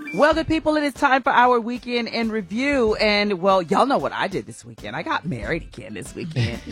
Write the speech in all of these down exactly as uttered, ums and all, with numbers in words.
Well, good people, it is time for our weekend in review. And, well, y'all know what I did this weekend. I got married again this weekend.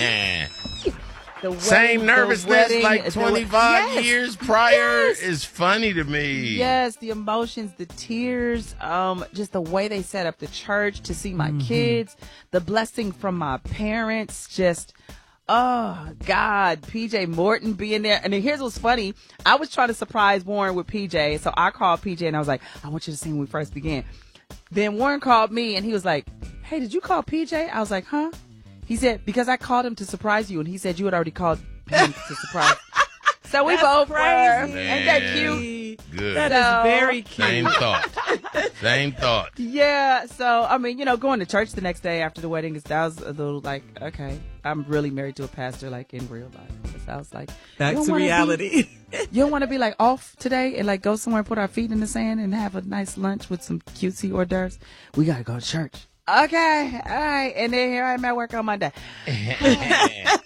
The wedding, Same nervousness wedding, like twenty-five yes, years prior yes. is funny to me. Yes, the emotions, the tears, um, just the way they set up the church to see my mm-hmm. kids, the blessing from my parents, just, oh, God, P J Morton being there. And then here's what's funny. I was trying to surprise Warren with P J, so I called P J and I was like, I want you to sing when we first began. Then Warren called me and he was like, hey, did you call P J? I was like, huh? He said, because I called him to surprise you, and he said you had already called him to surprise. So we That's both crazy. were. Man, Ain't that cute? Good. That So- is very cute. Same thought. Same thought. Yeah, so, I mean, you know, going to church the next day after the wedding, is that was a little like, okay, I'm really married to a pastor, like, in real life. So I was like, Back you don't to wanna reality. Be, you don't want to be, like, off today and, like, go somewhere and put our feet in the sand and have a nice lunch with some cutesy hors d'oeuvres? We got to go to church. Okay, all right. And then here I am at work on Monday. That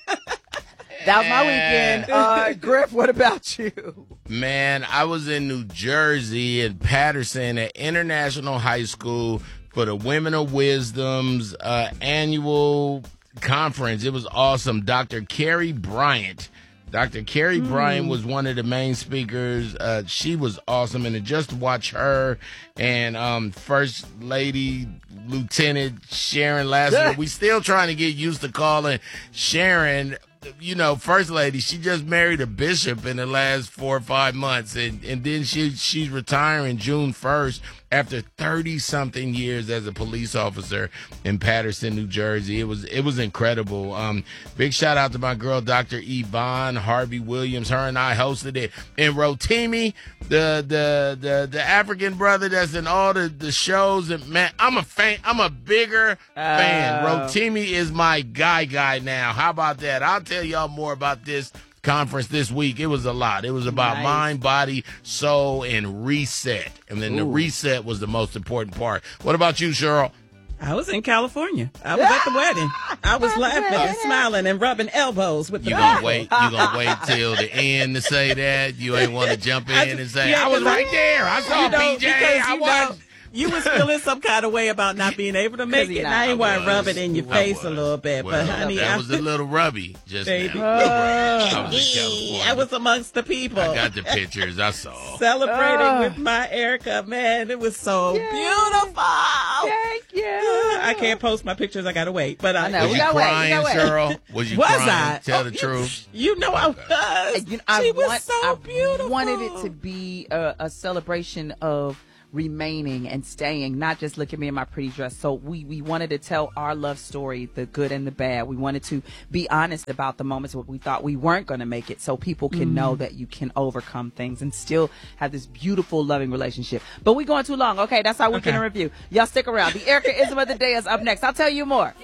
was my weekend. Uh, Griff, what about you? Man, I was in New Jersey in Patterson at International High School for the Women of Wisdom's uh, annual conference. It was awesome. Doctor Carrie Bryant. Doctor Carrie mm. Bryant was one of the main speakers. Uh, she was awesome. And to just watch her and um, First Lady Lieutenant Sharon Lassiter, we still trying to get used to calling Sharon, you know, First Lady. She just married a bishop in the last four or five months. And, and then she she's retiring June first after thirty-something years as a police officer in Patterson, New Jersey. It was it was incredible. Um, big shout out to my girl, Doctor Yvonne Harvey Williams. Her and I hosted it. And Rotimi, the the the the African brother that's in all the, the shows. And man, I'm a fan. I'm a bigger uh, fan. Rotimi is my guy guy now. How about that? I'll tell y'all more about this conference this week. It was a lot. It was about nice. mind, body, soul, and reset. And then Ooh. the reset was the most important part. What about you, Cheryl? I was in California. I was at the wedding. I was laughing and smiling and rubbing elbows with the You gonna wait? You gonna wait till the end to say that? You ain't want to jump in I, and say, yeah, "I was right there. I saw you know, P J. I was." You was feeling some kind of way about not being able to make it. And I ain't want to rub it in your face a little bit, well, but honey, that I was a little rubby just baby. now. Uh, I was in California. I was amongst the people. I got the pictures. I saw. Celebrating uh, with my Erica, man, it was so yeah. beautiful. Thank you. Uh, I can't post my pictures. I gotta wait. But I, I know. Was we you gotta crying, wait. Cheryl? Was you was crying? I? Tell oh, the you, truth. You know I was. You know, I she was want, so I beautiful. wanted it to be a, a celebration of remaining and staying, not just look at me in my pretty dress. So we we wanted to tell our love story, the good and the bad. We wanted to be honest about the moments where we thought we weren't going to make it, so people can mm. know that you can overcome things and still have this beautiful, loving relationship. But we going too long. Okay, that's our weekend okay. in review. Y'all stick around. The Erica Ism of the day is up next. I'll tell you more.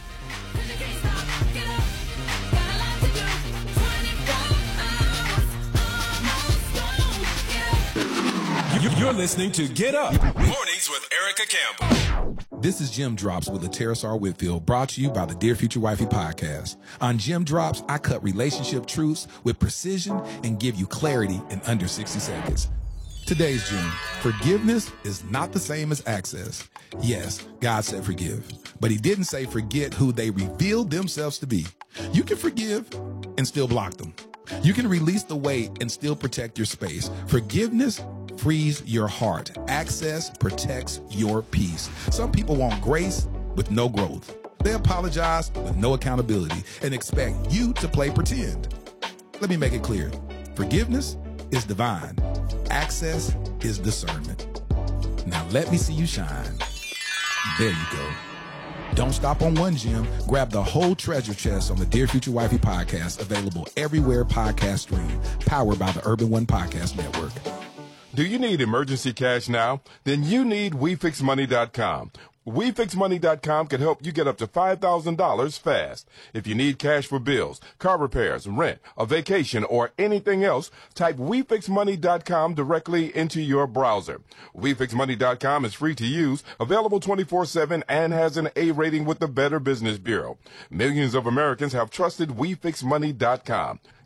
You're listening to Get Up Mornings with Erica Campbell. This is Jim Drops with Lateris R. Whitfield, brought to you by the Dear Future Wifey podcast. On Jim Drops, I cut relationship truths with precision and give you clarity in under sixty seconds. Today's Jim: forgiveness is not the same as access. Yes, God said forgive, but he didn't say forget who they revealed themselves to be. You can forgive and still block them. You can release the weight and still protect your space. Forgiveness frees your heart. Access protects your peace. Some people want grace with no growth. They apologize with no accountability and expect you to play pretend. Let me make it clear. Forgiveness is divine. Access is discernment. Now let me see you shine. There you go. Don't stop on one gem. Grab the whole treasure chest on the Dear Future Wifey podcast, available everywhere podcasts stream, powered by the Urban One Podcast Network. Do you need emergency cash now? Then you need We Fix Money dot com. We Fix Money dot com can help you get up to five thousand dollars fast. If you need cash for bills, car repairs, rent, a vacation, or anything else, type We Fix Money dot com directly into your browser. We Fix Money dot com is free to use, available twenty-four seven, and has an A rating with the Better Business Bureau. Millions of Americans have trusted We Fix Money dot com.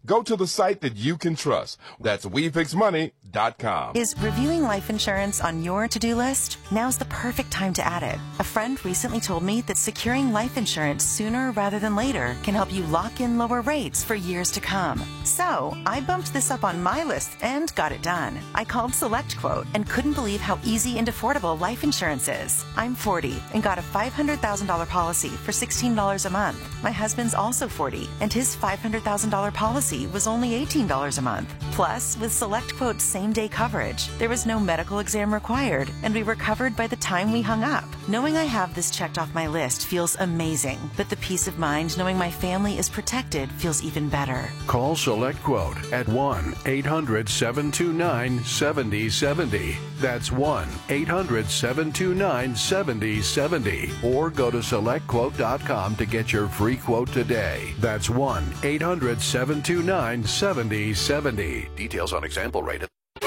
Go to the site that you can trust. That's we fix money dot com. Is reviewing life insurance on your to-do list? Now's the perfect time to add it. A friend recently told me that securing life insurance sooner rather than later can help you lock in lower rates for years to come. So I bumped this up on my list and got it done. I called SelectQuote and couldn't believe how easy and affordable life insurance is. I'm forty and got a five hundred thousand dollars policy for sixteen dollars a month. My husband's also forty and his five hundred thousand dollars policy was only eighteen dollars a month. Plus, with SelectQuote's same-day coverage, there was no medical exam required, and we were covered by the time we hung up. Knowing I have this checked off my list feels amazing, but the peace of mind knowing my family is protected feels even better. Call SelectQuote at one eight hundred seven two nine seven zero seven zero. That's one eight hundred seven two nine seven zero seven zero. Or go to select quote dot com to get your free quote today. That's one eight hundred seven two nine seven zero seven zero. Details on example rate.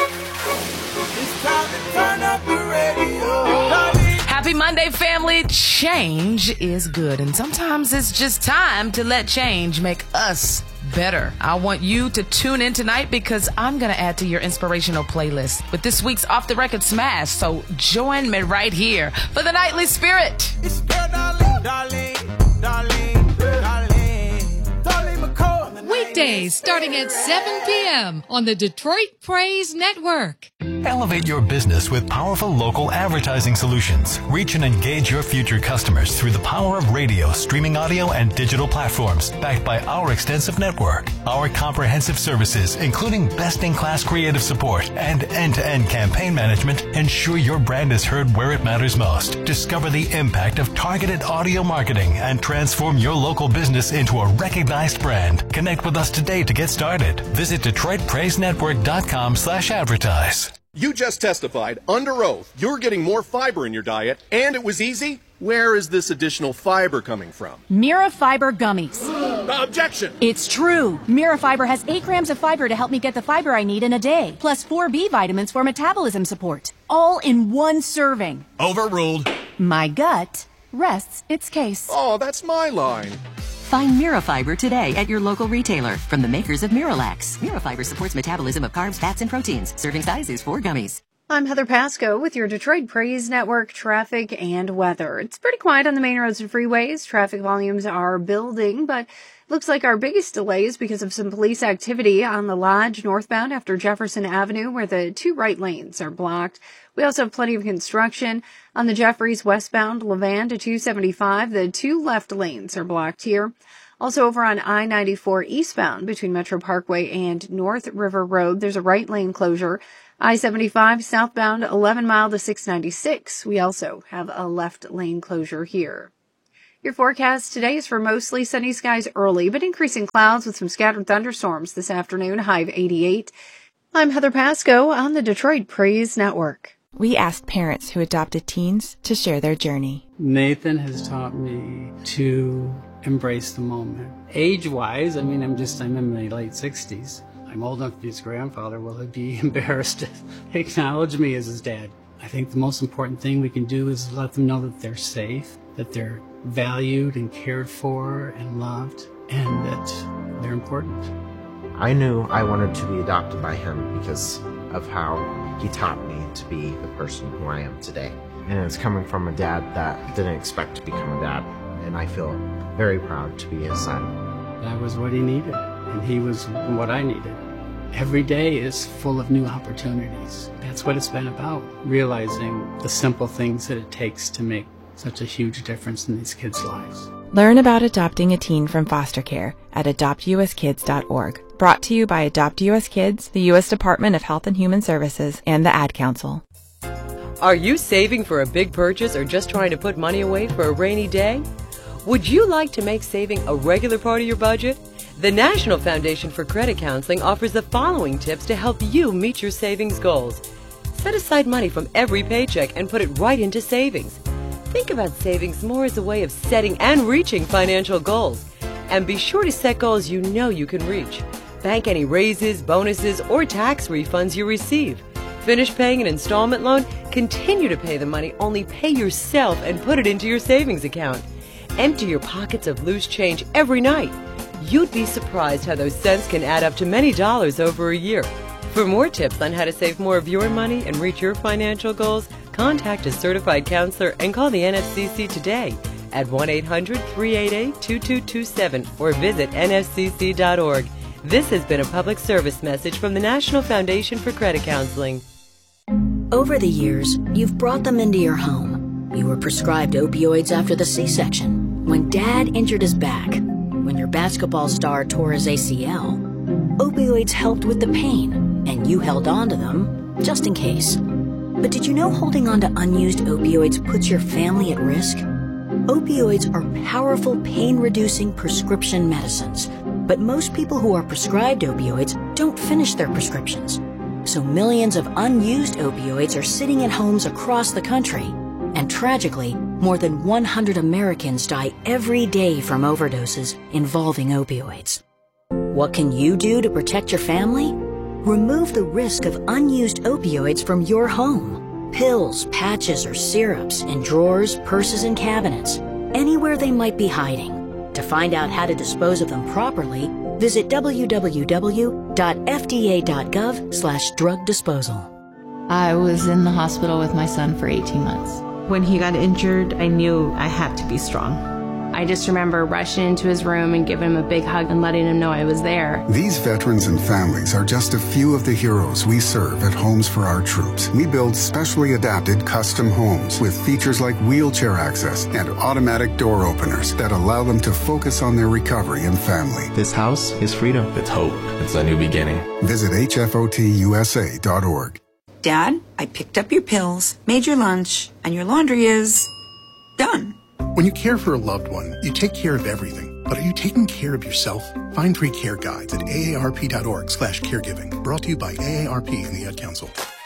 It's time to turn up the radio. Happy Monday, family. Change is good, and sometimes it's just time to let change make us better. I want you to tune in tonight because I'm going to add to your inspirational playlist with this week's Off the Record Smash. So join me right here for the Nightly Spirit. It's girl, darling, darling, darling, darling, darling McCall. Weekdays starting at seven p.m. on the Detroit Praise Network. Elevate your business with powerful local advertising solutions. Reach and engage your future customers through the power of radio, streaming audio, and digital platforms, backed by our extensive network. Our comprehensive services, including best-in-class creative support and end-to-end campaign management, ensure your brand is heard where it matters most. Discover the impact of targeted audio marketing and transform your local business into a recognized brand. Connect with us today to get started. Visit Detroit Praise Network dot com slash advertise. You just testified under oath you're getting more fiber in your diet, and it was easy? Where is this additional fiber coming from? Mira Fiber Gummies. Uh, objection! It's true. Mira Fiber has eight grams of fiber to help me get the fiber I need in a day, plus four B vitamins for metabolism support. All in one serving. Overruled. My gut rests its case. Oh, that's my line. Find MiraFiber today at your local retailer from the makers of Miralax. MiraFiber supports metabolism of carbs, fats, and proteins. Serving size is four gummies. I'm Heather Pasco with your Detroit Praise Network traffic and weather. It's pretty quiet on the main roads and freeways. Traffic volumes are building, but looks like our biggest delay is because of some police activity on the Lodge northbound after Jefferson Avenue, where the two right lanes are blocked. We also have plenty of construction on the Jeffries westbound Levan to two seventy-five. The two left lanes are blocked here. Also over on I ninety-four eastbound between Metro Parkway and North River Road, there's a right lane closure. I seventy-five southbound eleven mile to six ninety-six. We also have a left lane closure here. Your forecast today is for mostly sunny skies early, but increasing clouds with some scattered thunderstorms this afternoon, high of eighty-eight. I'm Heather Pasco on the Detroit Praise Network. We asked parents who adopted teens to share their journey. Nathan has taught me to embrace the moment. Age-wise, I mean, I'm just, I'm in my late sixties. I'm old enough to be his grandfather. Will he be embarrassed to acknowledge me as his dad? I think the most important thing we can do is let them know that they're safe, that they're valued and cared for and loved, and that they're important. I knew I wanted to be adopted by him because of how he taught me to be the person who I am today. And it's coming from a dad that didn't expect to become a dad, and I feel very proud to be his son. That was what he needed, and he was what I needed. Every day is full of new opportunities. That's what it's been about, realizing the simple things that it takes to make such a huge difference in these kids' lives. Learn about adopting a teen from foster care at adopt u s kids dot org. Brought to you by Adopt U S Kids, the U S Department of Health and Human Services, and the Ad Council. Are you saving for a big purchase or just trying to put money away for a rainy day? Would you like to make saving a regular part of your budget? The National Foundation for Credit Counseling offers the following tips to help you meet your savings goals. Set aside money from every paycheck and put it right into savings. Think about savings more as a way of setting and reaching financial goals. And be sure to set goals you know you can reach. Bank any raises, bonuses, or tax refunds you receive. Finish paying an installment loan, continue to pay the money, only pay yourself and put it into your savings account. Empty your pockets of loose change every night. You'd be surprised how those cents can add up to many dollars over a year. For more tips on how to save more of your money and reach your financial goals, contact a certified counselor and call the N F C C today at one eight hundred, three eight eight, two two two seven or visit N F C C dot org. This has been a public service message from the National Foundation for Credit Counseling. Over the years, you've brought them into your home. You were prescribed opioids after the C-section, when Dad injured his back, when your basketball star tore his A C L. Opioids helped with the pain, and you held on to them just in case. But did you know holding on to unused opioids puts your family at risk? Opioids are powerful pain-reducing prescription medicines, but most people who are prescribed opioids don't finish their prescriptions. So millions of unused opioids are sitting in homes across the country. And tragically, more than one hundred Americans die every day from overdoses involving opioids. What can you do to protect your family? Remove the risk of unused opioids from your home. Pills, patches, or syrups in drawers, purses, and cabinets, anywhere they might be hiding. To find out how to dispose of them properly, visit w w w dot f d a dot gov slash drug disposal. I was in the hospital with my son for eighteen months. When he got injured, I knew I had to be strong. I just remember rushing into his room and giving him a big hug and letting him know I was there. These veterans and families are just a few of the heroes we serve at Homes for Our Troops. We build specially adapted custom homes with features like wheelchair access and automatic door openers that allow them to focus on their recovery and family. This house is freedom. It's hope. It's a new beginning. Visit H F O T U S A dot org. Dad, I picked up your pills, made your lunch, and your laundry is done. When you care for a loved one, you take care of everything. But are you taking care of yourself? Find free care guides at A A R P dot org slash caregiving. Brought to you by A A R P and the Ad Council.